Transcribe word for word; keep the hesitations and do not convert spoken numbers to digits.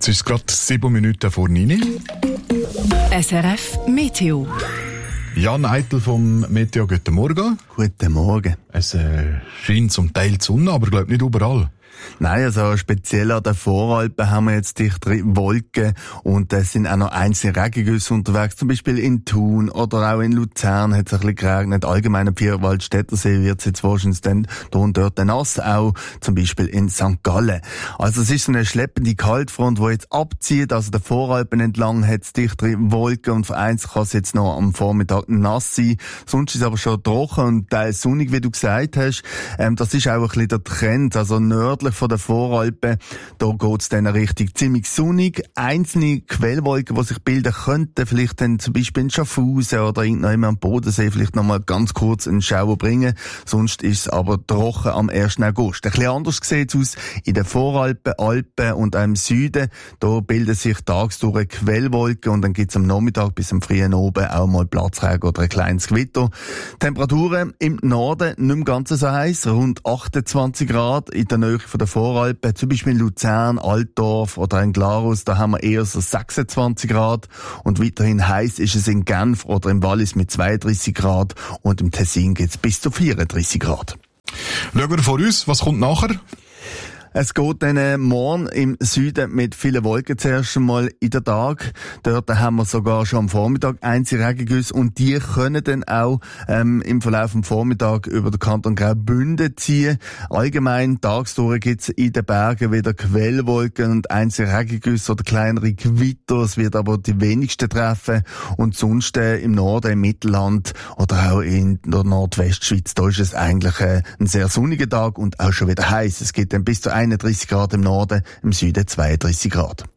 Jetzt ist es gerade sieben Minuten vor neun. S R F Meteo. Jan Eitel vom Meteo, guten Morgen. Guten Morgen. Es äh, scheint zum Teil die Sonne, aber ich glaube nicht überall. Nein, also speziell an den Voralpen haben wir jetzt dichtere Wolken und es sind auch noch einzelne Regengüsse unterwegs, zum Beispiel in Thun oder auch in Luzern hat es ein bisschen geregnet. Allgemein am Vierwaldstättersee wird es jetzt wahrscheinlich dann da und dort nass, auch zum Beispiel in Sankt Gallen. Also es ist so eine schleppende Kaltfront, die jetzt abzieht, also der Voralpen entlang hat es dichtere Wolken und vereinzelt kann es jetzt noch am Vormittag nass sein. Sonst ist es aber schon trocken und teils sonnig, wie du gesagt hast. Ähm, das ist auch ein bisschen der Trend, also nördlich von der Voralpen, da geht's dann richtig ziemlich sonnig. Einzelne Quellwolken, die sich bilden könnten, vielleicht dann zum Beispiel in Schaffhausen oder irgendwann am Bodensee vielleicht nochmal ganz kurz einen Schauer bringen. Sonst ist es aber trocken am ersten August. Ein bisschen anders sieht es aus in den Voralpen, Alpen und auch im Süden. Da bilden sich tagsdurch Quellwolken und dann gibt's am Nachmittag bis am frühen Abend auch mal Platzregen oder ein kleines Gewitter. Temperaturen im Norden nicht mehr ganz so heiß, rund achtundzwanzig Grad in der Nähe von der Voralpen, zum Beispiel in Luzern, Altdorf oder in Glarus, da haben wir eher so sechsundzwanzig Grad und weiterhin heiß ist es in Genf oder im Wallis mit zweiunddreißig Grad und im Tessin geht's bis zu vierunddreißig Grad. Schauen wir vor uns, was kommt nachher? Es geht dann morgen im Süden mit vielen Wolken zuerst einmal in den Tag. Dort haben wir sogar schon am Vormittag einzelne Regengüsse und die können dann auch ähm, im Verlauf des Vormittags über den Kanton Graubünden ziehen. Allgemein tagsdurch gibt es in den Bergen wieder Quellwolken und einzelne Regengüsse oder kleinere Gewitter. Es wird aber die wenigsten treffen. Und sonst äh, im Norden, im Mittelland oder auch in der Nordwestschweiz, da ist es eigentlich äh, ein sehr sonniger Tag und auch schon wieder heiß. Es geht dann bis zu einunddreißig Grad im Norden, im Süden zweiunddreißig Grad.